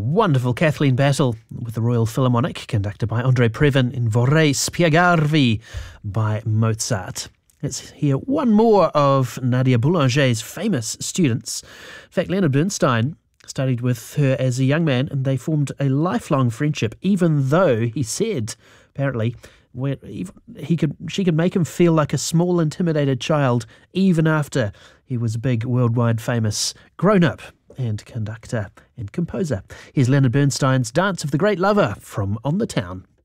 wonderful Kathleen Battle with the Royal Philharmonic, conducted by Andrei Previn in Vorrei spiegarvi by Mozart. Let's hear one more of Nadia Boulanger's famous students. In fact, Leonard Bernstein studied with her as a young man, and they formed a lifelong friendship, even though he said, apparently, she could make him feel like a small, intimidated child even after he was a big, worldwide famous grown-up and conductor and composer. Here's Leonard Bernstein's Dance of the Great Lover from On the Town.